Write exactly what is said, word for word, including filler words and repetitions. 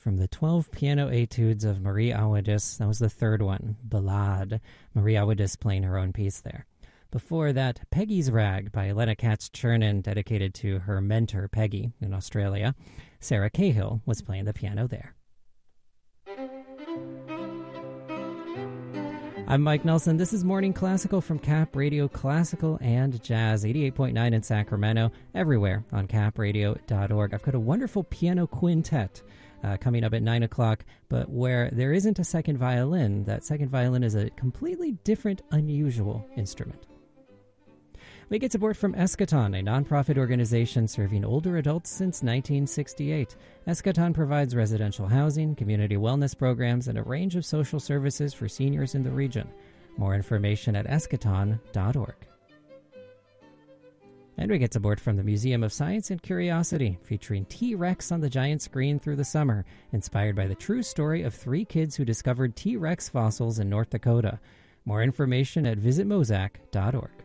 from the twelve piano etudes of Marie Awadis. That was the third one, Ballade. Marie Awadis playing her own piece there. Before that, Peggy's Rag by Elena Katz-Chernin, dedicated to her mentor, Peggy, in Australia. Sarah Cahill was playing the piano there. I'm Mike Nelson. This is Morning Classical from Cap Radio Classical and Jazz, eighty-eight point nine in Sacramento, everywhere on cap radio dot org. I've got a wonderful piano quintet uh, coming up at nine o'clock, but where there isn't a second violin, that second violin is a completely different, unusual instrument. We get support from Eschaton, a nonprofit organization serving older adults since nineteen sixty-eight. Eschaton provides residential housing, community wellness programs, and a range of social services for seniors in the region. More information at eschaton dot org. And we get support from the Museum of Science and Curiosity, featuring T-Rex on the giant screen through the summer, inspired by the true story of three kids who discovered T-Rex fossils in North Dakota. More information at visit mosac dot org.